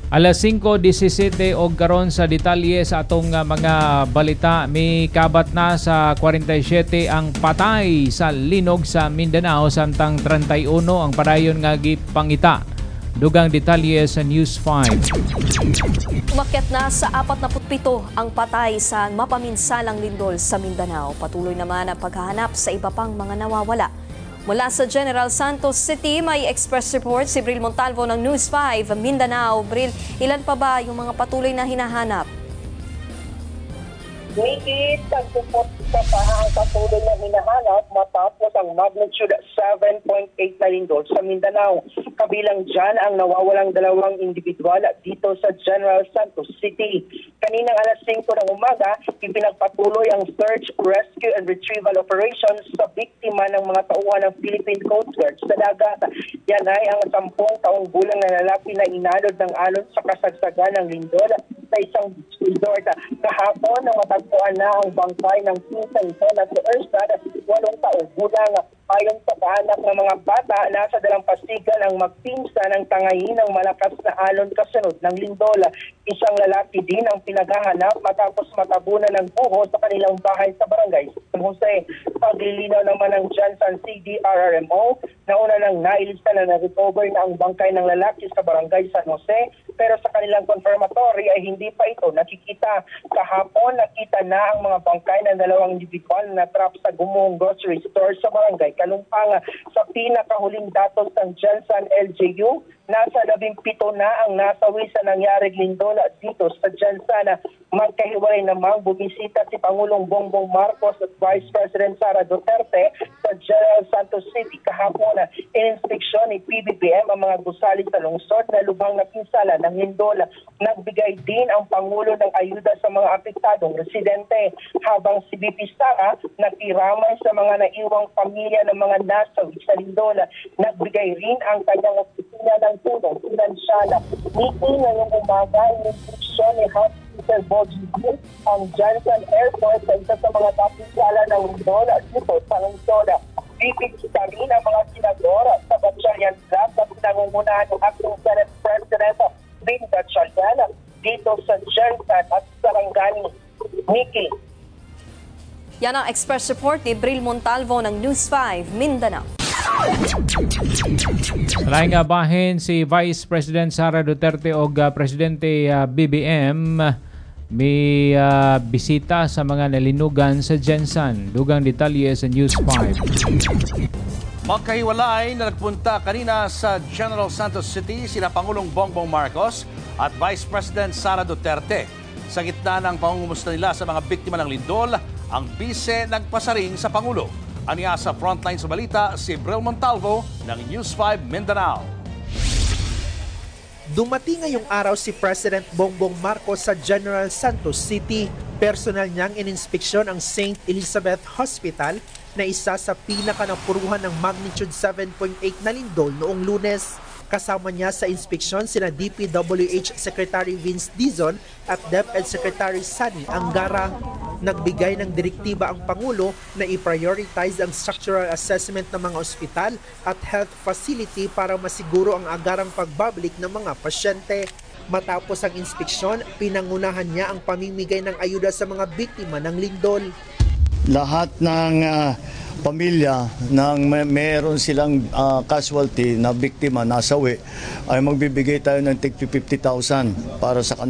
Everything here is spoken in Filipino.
Alas 5:17 og karon sa detalye sa atong mga balita. May kabat na sa 47 ang patay sa linog sa Mindanao samtang 31 ang padayon nga gipangita. Dugang detalye sa News 5. Umakyat na sa 47 ang patay sa mapaminsalang lindol sa Mindanao. Patuloy naman ang paghahanap sa iba pang mga nawawala. Mula sa General Santos City, may express report si Bril Montalvo ng News 5 Mindanao. Bril, ilan pa ba yung mga patuloy na hinahanap? Wait, tagpupot sa ang patuloy na hinahanap matapos ang magnitude 7.8 na lindol sa Mindanao. Kabilang dyan ang nawawalang 2 individual dito sa General Santos City. Kaninang alas 5 ng umaga, ipinagpatuloy ang search, rescue and retrieval operations sa biktima ng mga tauhan ng Philippine Coast Guard sa dagat. Yan ay ang 10 taong gulang na lalaki na inalod ng alon sa kasagsagan ng lindol sa isang resort. Kahapon, matagpuan na ang bangkay ng pinsan ito na si Erstad, 8 taong gulang. Ayon sa kaanak ng mga bata, nasa dalampasigan ang magpinsa ng tangayin ng malakas na alon kasunod ng lindol. Isang lalaki din ang pinaghahanap matapos matabunan ng buho sa kanilang bahay sa barangay San Jose. Paglilinaw naman ng Jansan CDRRMO, nauna nang nailista na na-recover na ang bangkay ng lalaki sa barangay San Jose, pero sa kanilang confirmatory ay hindi pa ito nakikita. Kahapon, nakita na ang mga bangkay ng 2 individual na trap sa Gumuhong Grocery Store sa barangay Kalumpang. Sa pinakahuling datos ng Jansan LGU, nasa 17 na ang nasawi sa nangyaring lindol dito sa Jansan. Magkahiwalay namang bumisita si Pangulong Bongbong Marcos at Vice President Sara Duterte sa General Santos City kahapon. In-inspeksyon ni PBBM ang mga gusali sa lungsod na lubhang napinsala ng lindol. Nagbigay din ang Pangulo ng ayuda sa mga apektadong residente, habang si BP Sara nakiramay sa mga naiwang pamilya ng mga nasawi sa lindol. Nagbigay rin ang kanyang opisina ng tulong pinansyal. Niki ngayong umaga, in-inspeksyon ni Hospital Bogie ang Jansan Airport sa isa sa mga napinsala ng lindol dito sa lungsod. Bibigita rin ang mga senador sa Gatchalian Club na pinangungunahan ng Acting Senate President Ben Gatchalian dito sa Jansan at Sarangani. Nikki. Yan ang express report ni Bril Montalvo ng News 5 Mindanao. Laing bahin si Vice President Sara Duterte o Presidente BBM may bisita sa mga nalinugan sa Jansan. Dugang detalye sa News 5. Magkahiwalay na nagpunta kanina sa General Santos City sina Pangulong Bongbong Marcos at Vice President Sara Duterte. Sa gitna ng pangungumusta nila sa mga biktima ng lindol, ang bise nagpasaring sa Pangulo. Aniya sa frontline sa balita si Bril Montalvo ng News 5 Mindanao. Dumating ngayong araw si President Bongbong Marcos sa General Santos City. Personal niyang ininspeksyon ang St. Elizabeth Hospital na isa sa pinakanapuruhan ng magnitude 7.8 na lindol noong Lunes. Kasama niya sa inspeksyon sina DPWH Secretary Vince Dizon at DepEd Secretary Sunny Angara. Nagbigay ng direktiba ang Pangulo na i-prioritize ang structural assessment ng mga ospital at health facility para masiguro ang agarang pagbabalik ng mga pasyente. Matapos ang inspeksyon, pinangunahan niya ang pamimigay ng ayuda sa mga biktima ng lindol. Lahat ng pamilya nang meron silang casualty na biktima, nasawi, ay magbibigay tayo ng tig 50,000 para sa kanila.